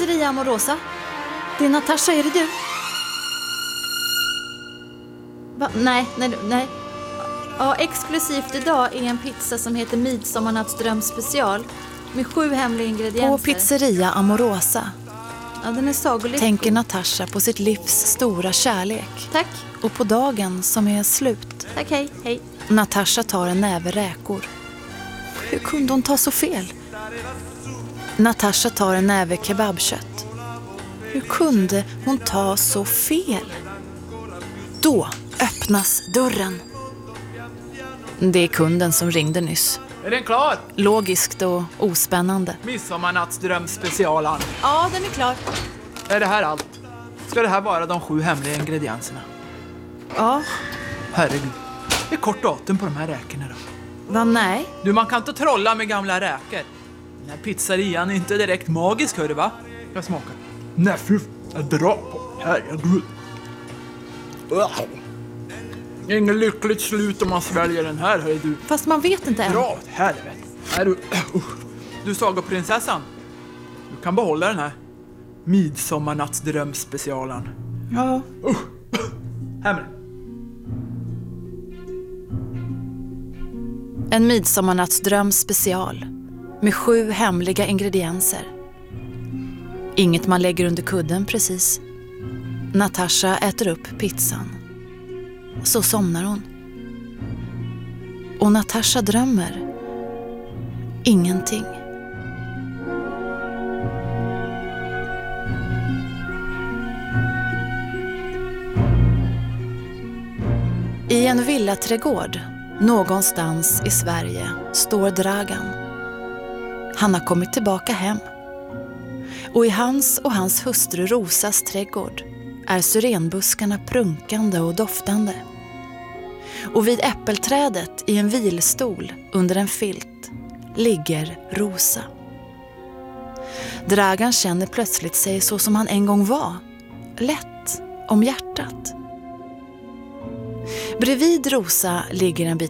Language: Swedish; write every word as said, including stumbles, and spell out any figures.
pizzeria Amorosa. Det är Natasha, är det du? Va? Nej, nej, nej. Ja, exklusivt idag är en pizza som heter Midsommarnattsdröm special med sju hemliga ingredienser. På pizzeria Amorosa ja, den är sagolik. tänker Natasha på sitt livs stora kärlek. Tack. Och på dagen som är slut. Tack, hej, hej. Natasha tar en näve räkor. Hur kunde hon ta så fel? Natasha tar en näve kebabkött. Hur kunde hon ta så fel? Då öppnas dörren. Det är kunden som ringde nyss. Är den klar? Logiskt och ospännande. Midsommarnattsdröm specialan. Ja, den är klar. Är det här allt? Ska det här vara de sju hemliga ingredienserna? Ja. Herregud. Det är kort datum på de här räkorna då. Va, nej? Du, man kan inte trolla med gamla räkor. Den här pizzerian är inte direkt magisk, hör du va? Jag smakar. Nej, fy, jag drar på. Herregud. Ingen lyckligt slut om man sväljer den här, hör du. Fast man vet inte än. Dra åt helvete. Är du... Du sagoprinsessan. Du kan behålla den här. Midsommarnattsdröm specialan. Ja. Uh. Här med. En midsommarnattsdröm special med sju hemliga ingredienser. Inget man lägger under kudden precis. Natasha äter upp pizzan. Så somnar hon. Och Natasha drömmer ingenting. I en villaträdgård någonstans i Sverige står Dragan. Han har kommit tillbaka hem. Och i hans och hans hustru Rosas trädgård är syrenbuskarna prunkande och doftande. Och vid äppelträdet i en vilstol under en filt ligger Rosa. Dragan känner plötsligt sig så som han en gång var. Lätt om hjärtat. Bredvid Rosa ligger en bit